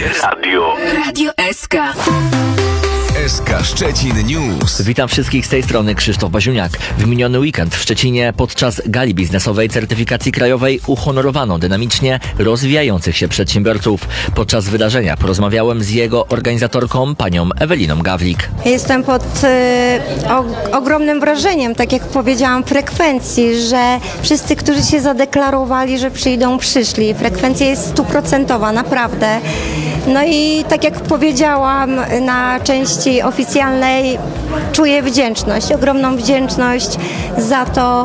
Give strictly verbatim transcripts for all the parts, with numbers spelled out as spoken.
Radio. Radio S K. S K Szczecin News. Witam wszystkich z tej strony, Krzysztof Baziuniak. W miniony weekend w Szczecinie podczas gali biznesowej certyfikacji krajowej uhonorowano dynamicznie rozwijających się przedsiębiorców. Podczas wydarzenia porozmawiałem z jego organizatorką, panią Eweliną Gawlik. Jestem pod y, o, ogromnym wrażeniem, tak jak powiedziałam, frekwencji, że wszyscy, którzy się zadeklarowali, że przyjdą, przyszli. Frekwencja jest stuprocentowa, naprawdę. No i tak jak powiedziałam na części oficjalnej, czuję wdzięczność, ogromną wdzięczność za to,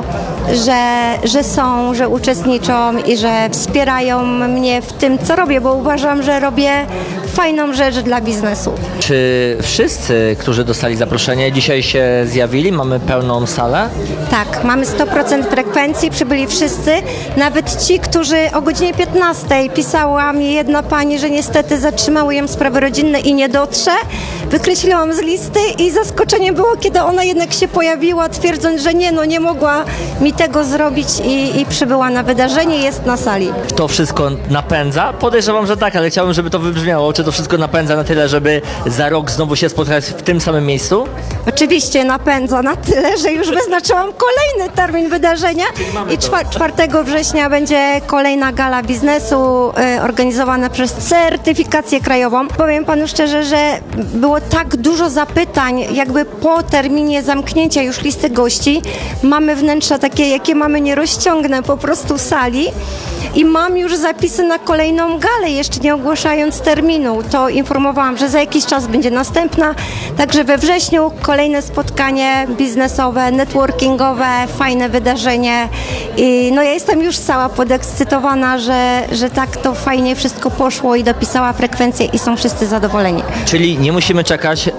że, że są, że uczestniczą i że wspierają mnie w tym, co robię, bo uważam, że robię fajną rzecz dla biznesu. Czy wszyscy, którzy dostali zaproszenie, dzisiaj się zjawili? Mamy pełną salę? Tak, mamy sto procent frekwencji, przybyli wszyscy, nawet ci, którzy o godzinie piętnastej pisała mi jedna pani, że niestety zatrzymały ją sprawy rodzinne i nie dotrze. Wykreśliłam z listy i zaskoczenie było, kiedy ona jednak się pojawiła, twierdząc, że nie, no nie mogła mi tego zrobić i, i przybyła na wydarzenie, jest na sali. To wszystko napędza? Podejrzewam, że tak, ale chciałbym, żeby to wybrzmiało. Czy to wszystko napędza na tyle, żeby za rok znowu się spotkać w tym samym miejscu? Oczywiście napędza na tyle, że już wyznaczyłam kolejny termin wydarzenia i czwartego września będzie kolejna gala biznesu y, organizowana przez certyfikację krajową. Powiem panu szczerze, że było tak dużo zapytań, jakby po terminie zamknięcia już listy gości. Mamy wnętrza takie, jakie mamy, nie rozciągnę po prostu sali i mam już zapisy na kolejną galę, jeszcze nie ogłaszając terminu. To informowałam, że za jakiś czas będzie następna, także we wrześniu kolejne spotkanie biznesowe, networkingowe, fajne wydarzenie i no ja jestem już cała podekscytowana, że, że tak to fajnie wszystko poszło i dopisała frekwencję i są wszyscy zadowoleni. Czyli nie musimy czekać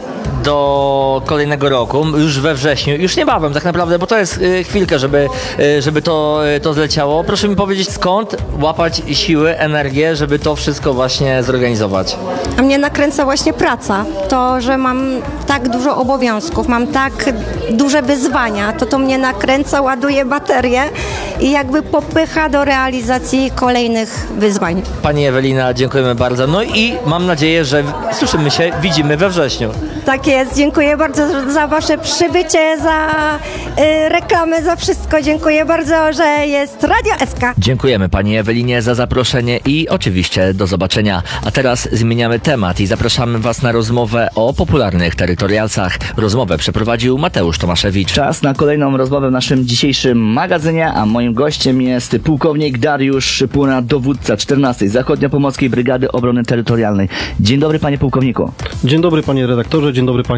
do kolejnego roku, już we wrześniu, już niebawem tak naprawdę, bo to jest y, chwilkę, żeby, y, żeby to, y, to zleciało. Proszę mi powiedzieć, skąd łapać siły, energię, żeby to wszystko właśnie zorganizować? A mnie nakręca właśnie praca. To, że mam tak dużo obowiązków, mam tak duże wyzwania, to to mnie nakręca, ładuje baterię i jakby popycha do realizacji kolejnych wyzwań. Pani Ewelina, dziękujemy bardzo. No i mam nadzieję, że słyszymy się, widzimy we wrześniu. Tak jest, dziękuję bardzo za wasze przybycie, za y, reklamę, za wszystko. Dziękuję bardzo, że jest Radio S K. Dziękujemy pani Ewelinie za zaproszenie i oczywiście do zobaczenia. A teraz zmieniamy temat i zapraszamy was na rozmowę o popularnych terytorialcach. Rozmowę przeprowadził Mateusz Tomaszewicz. Czas na kolejną rozmowę w naszym dzisiejszym magazynie, a moim gościem jest pułkownik Dariusz Szypuna, dowódca czternastej Zachodnio-Pomorskiej Brygady Obrony Terytorialnej. Dzień dobry, panie pułkowniku. Dzień dobry, panie redaktorze, dzień dobry, panie